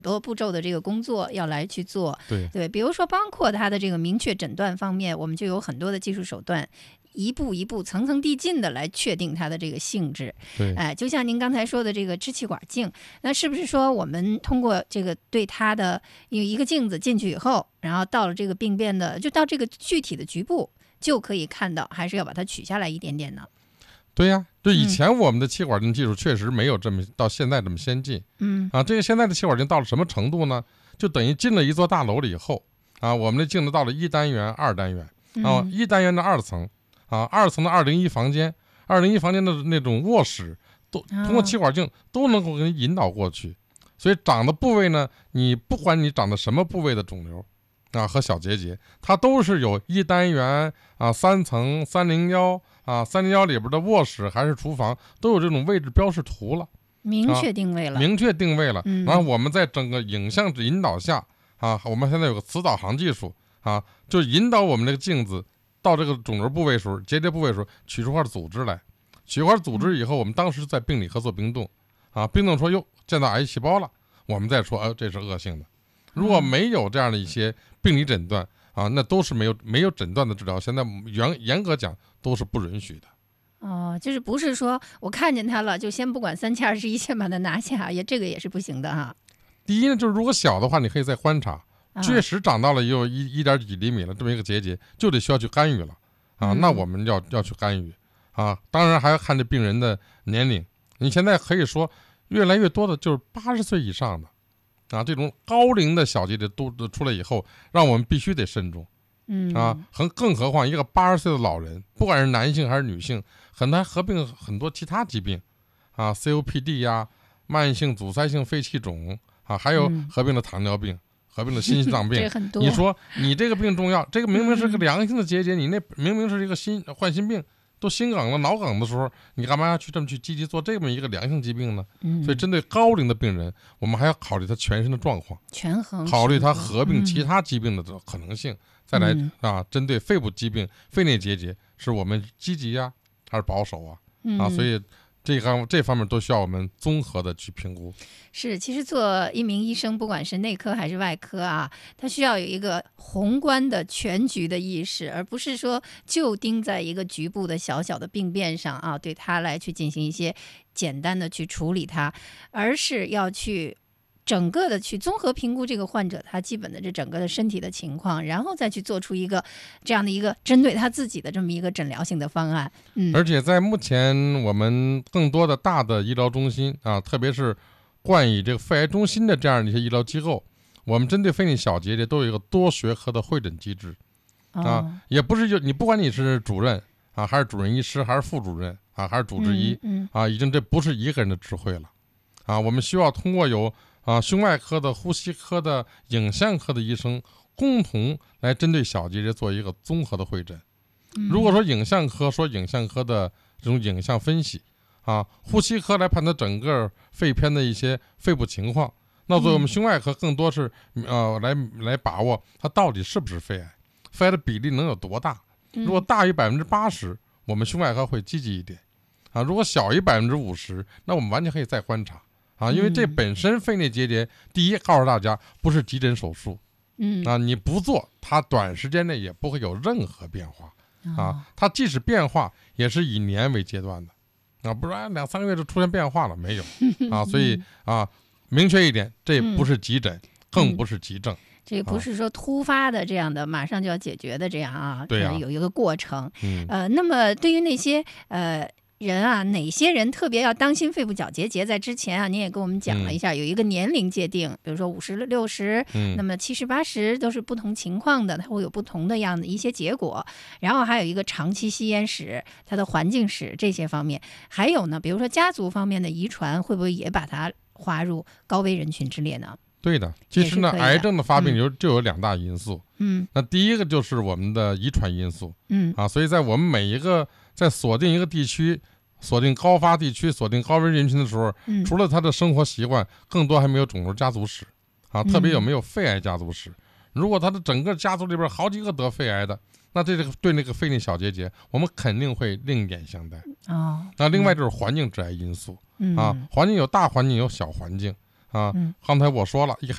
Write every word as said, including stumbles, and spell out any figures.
多步骤的这个工作要来去做。 对对，比如说包括它的这个明确诊断方面，我们就有很多的技术手段。一步一步层层递进的来确定它的这个性质。 对， 哎，就像您刚才说的这个支气管镜，那是不是说我们通过这个对它的一个镜子进去以后，然后到了这个病变的，就到这个具体的局部就可以看到，还是要把它取下来一点点呢？ 对呀、啊，就以前我们的气管镜技术确实没有这么到现在这么先进。 嗯啊，这个现在的气管镜到了什么程度呢？就等于进了一座大楼了以后啊，我们的镜子到了一单元、二单元啊， 嗯一单元的二层。啊，二层的二零一房间，二零一房间的那种卧室，都通过气管镜都能够给你引导过去。所以长的部位呢，你不管你长的什么部位的肿瘤啊和小结节，它都是有一单元啊、三层、三零幺啊、三零幺里边的卧室还是厨房，都有这种位置标识图了， 明确定位了， 啊、明确定位了。 嗯、 然后我们在整个影像引导下啊，我们现在有个磁导航技术啊，就引导我们这个镜子。到这个肿瘤部位时候，结节部位时候，取出块组织来，取块组织以后，我们当时在病理科做冰冻，啊，冰冻说哟见到癌细胞了，我们再说，呃，这是恶性的。如果没有这样的一些病理诊断啊，那都是没有没有诊断的治疗，现在严严格讲都是不允许的。 哦，就是不是说我看见它了，就先不管三七二十一，先把它拿下，也这个也是不行的哈。 第一呢，就是如果小的话，你可以再观察。确实长到了也有一一点几厘米了，这么一个结节，就得需要去干预了啊。那我们要要去干预啊。当然还要看这病人的年龄。你现在可以说越来越多的就是八十岁以上的啊，这种高龄的小结节都出来以后，让我们必须得慎重。 嗯啊，更更何况一个八十岁的老人，不管是男性还是女性，可能还合并很多其他疾病啊 ，C O P D 呀、慢性阻塞性肺气肿啊，还有合并了糖尿病。合并了心脏病，你说你这个病重要，这个明明是个良性的结节，你那明明是一个心患心病，都心梗了、脑梗的时候，你干嘛要去这么去积极做这么一个良性疾病呢？ 嗯、 所以针对高龄的病人，我们还要考虑他全身的状况， 权衡， 考虑他合并其他疾病的可能性，嗯、再来啊，针对肺部疾病、肺内结节，是我们积极呀、啊、还是保守啊？ 嗯、 啊，所以。这方这方面都需要我们综合的去评估。 是，其实做一名医生，不管是内科还是外科啊，他需要有一个宏观的全局的意识，而不是说就盯在一个局部的小小的病变上啊，对他来去进行一些简单的去处理它，而是要去整个的去综合评估这个患者他基本的这整个的身体的情况，然后再去做出一个这样的一个针对他自己的这么一个诊疗性的方案。嗯， 而且在目前我们更多的大的医疗中心啊，特别是冠以这个肺癌中心的这样的一些医疗机构，我们针对肺内小结节都有一个多学科的会诊机制啊， 哦、 也不是就你不管你是主任啊，还是主任医师，还是副主任啊，还是主治医、 嗯嗯、 啊，已经这不是一个人的智慧了啊，我们需要通过有啊，胸外科的、呼吸科的、影像科的医生共同来针对小结节做一个综合的会诊。如果说影像科说影像科的这种影像分析啊，呼吸科来判断整个肺片的一些肺部情况，那作为我们胸外科更多是呃来来把握它到底是不是肺癌，肺癌的比例能有多大。如果大于百分之八十，我们胸外科会积极一点啊；如果小于百分之五十，那我们完全可以再观察。啊，因为这本身肺内结节，第一告诉大家不是急诊手术， 嗯啊，你不做，它短时间内也不会有任何变化，啊，它即使变化也是以年为阶段的，啊，不然两三个月就出现变化了没有，啊，所以啊，明确一点，这不是急诊， 嗯、 更不是急症。 这不是说突发的这样的，马上就要解决的这样啊， 对呀、 啊，有一个过程。 嗯， 呃，那么对于那些呃。人啊，哪些人特别要当心肺部小结节？在之前啊，您也跟我们讲了一下，嗯、有一个年龄界定，比如说五十六十，那么七十八十都是不同情况的，它会有不同的样的一些结果。然后还有一个长期吸烟史、它的环境史这些方面，还有呢，比如说家族方面的遗传，会不会也把它划入高危人群之列呢？ 对的，其实呢，癌症的发病有、嗯、就有两大因素。 嗯， 那第一个就是我们的遗传因素。 嗯啊，所以在我们每一个在锁定一个地区。锁定高发地区、锁定高危人群的时候， 嗯、 除了他的生活习惯，更多还没有肿瘤家族史啊，特别有没有肺癌家族史。嗯、如果他的整个家族里边好几个得肺癌的，那这个对那个肺内小结节，我们肯定会另眼相待。 哦， 那另外就是环境致癌因素、 嗯、 啊，环境有大环境有小环境啊。 嗯、 刚才我说了，一